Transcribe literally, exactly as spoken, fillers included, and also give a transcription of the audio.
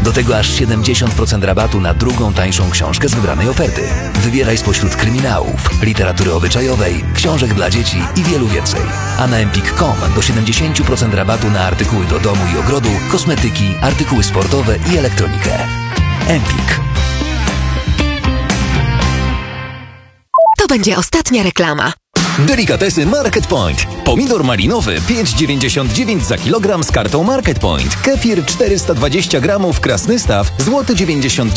Do tego aż siedemdziesiąt procent rabatu na drugą tańszą książkę z wybranej oferty. Wybieraj spośród kryminałów, literatury obyczajowej, książek dla dzieci i wielu więcej. A na empik kropka com do siedemdziesiąt procent rabatu na artykuły do domu i ogrodu, kosmetyki, artykuły sportowe i elektronikę. Empik. To będzie ostatnia reklama. Delikatesy Market Point. Pomidor malinowy pięć dziewięćdziesiąt dziewięć za kilogram z kartą Market Point. Kefir czterysta dwadzieścia gramów Krasny Staw złoty dziewięćdziesiąt